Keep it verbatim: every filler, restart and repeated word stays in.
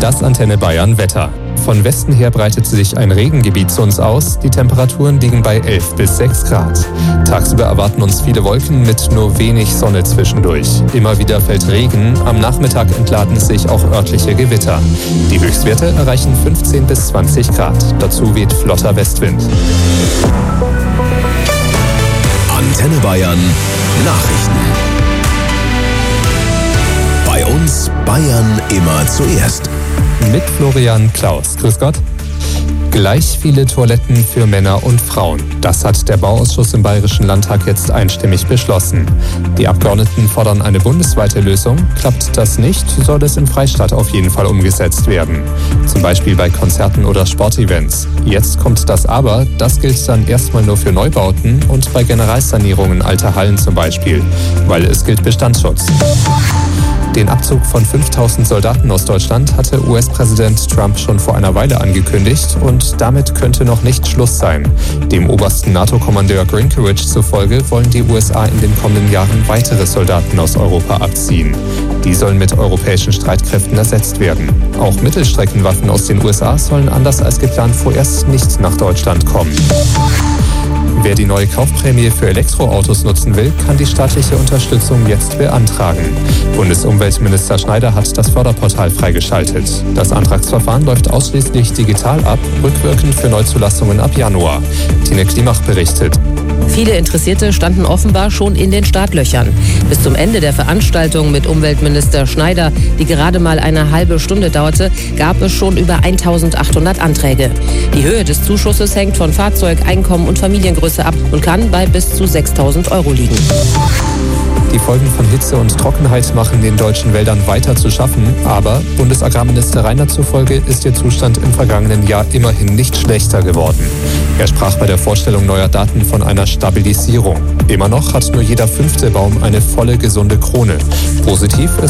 Das Antenne Bayern Wetter. Von Westen her breitet sich ein Regengebiet zu uns aus. Die Temperaturen liegen bei elf bis sechs Grad. Tagsüber erwarten uns viele Wolken mit nur wenig Sonne zwischendurch. Immer wieder fällt Regen. Am Nachmittag entladen sich auch örtliche Gewitter. Die Höchstwerte erreichen fünfzehn bis zwanzig Grad. Dazu weht flotter Westwind. Antenne Bayern Nachrichten. Bei uns Bayern immer zuerst. Mit Florian Klaus. Grüß Gott. Gleich viele Toiletten für Männer und Frauen. Das hat der Bauausschuss im Bayerischen Landtag jetzt einstimmig beschlossen. Die Abgeordneten fordern eine bundesweite Lösung. Klappt das nicht, soll es im Freistaat auf jeden Fall umgesetzt werden. Zum Beispiel bei Konzerten oder Sportevents. Jetzt kommt das Aber. Das gilt dann erstmal nur für Neubauten und bei Generalsanierungen alter Hallen zum Beispiel, weil es gilt Bestandsschutz. Den Abzug von fünftausend Soldaten aus Deutschland hatte U S-Präsident Trump schon vor einer Weile angekündigt und damit könnte noch nicht Schluss sein. Dem obersten NATO-Kommandeur Grinkiewicz zufolge wollen die U S A in den kommenden Jahren weitere Soldaten aus Europa abziehen. Die sollen mit europäischen Streitkräften ersetzt werden. Auch Mittelstreckenwaffen aus den U S A sollen anders als geplant vorerst nicht nach Deutschland kommen. Wer die neue Kaufprämie für Elektroautos nutzen will, kann die staatliche Unterstützung jetzt beantragen. Bundesumweltminister Schneider hat das Förderportal freigeschaltet. Das Antragsverfahren läuft ausschließlich digital ab, rückwirkend für Neuzulassungen ab Januar. Tine Klimach berichtet. Viele Interessierte standen offenbar schon in den Startlöchern. Bis zum Ende der Veranstaltung mit Umweltminister Schneider, die gerade mal eine halbe Stunde dauerte, gab es schon über eintausendachthundert Anträge. Die Höhe des Zuschusses hängt von Fahrzeug, Einkommen und Familiengröße ab und kann bei bis zu sechstausend Euro liegen. Die Folgen von Hitze und Trockenheit machen den deutschen Wäldern weiter zu schaffen, aber Bundesagrarminister Reiner zufolge ist ihr Zustand im vergangenen Jahr immerhin nicht schlechter geworden. Er sprach bei der Vorstellung neuer Daten von einer Stabilisierung. Immer noch hat nur jeder fünfte Baum eine volle, gesunde Krone. Positiv ist